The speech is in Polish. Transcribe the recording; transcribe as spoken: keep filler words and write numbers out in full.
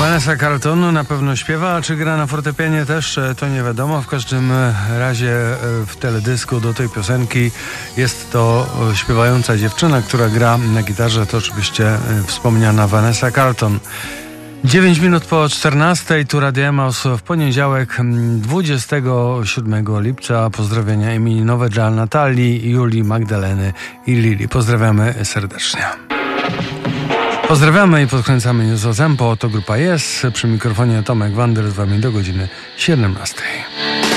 Vanessa Carlton na pewno śpiewa, a czy gra na fortepianie też, to nie wiadomo. W każdym razie w teledysku do tej piosenki jest to śpiewająca dziewczyna, która gra na gitarze. To oczywiście wspomniana Vanessa Carlton. dziewięć minut po czternastej, tu Radio Emaus w poniedziałek, dwudziestego siódmego lipca. Pozdrowienia imieninowe dla Natalii, Julii, Magdaleny i Lili. Pozdrawiamy serdecznie. Pozdrawiamy i podkręcamy News o Tempo. To grupa Yes. Przy mikrofonie Tomek Wander z wami do godziny siedemnastej.